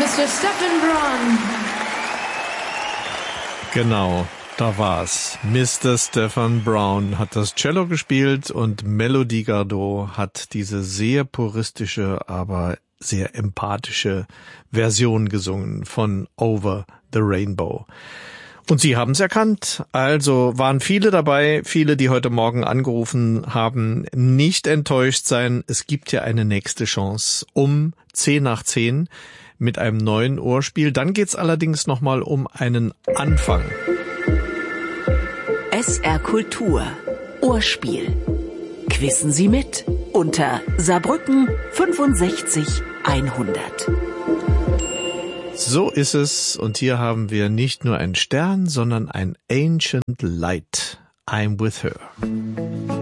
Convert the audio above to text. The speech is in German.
Mr. Stephen Brown. Genau, da war's. Mr. Stephen Brown hat das Cello gespielt und Melody Gardot hat diese sehr puristische, aber sehr empathische Version gesungen von Over the Rainbow. Und Sie haben es erkannt, also waren viele dabei, viele, die heute Morgen angerufen haben, nicht enttäuscht sein. Es gibt ja eine nächste Chance um 10:10 mit einem neuen Ohrspiel. Dann geht's allerdings nochmal um einen Anfang. SR Kultur Ohrspiel. Quissen Sie mit unter Saarbrücken 65 100. So ist es, und hier haben wir nicht nur einen Stern, sondern ein Ancient Light. I'm with her.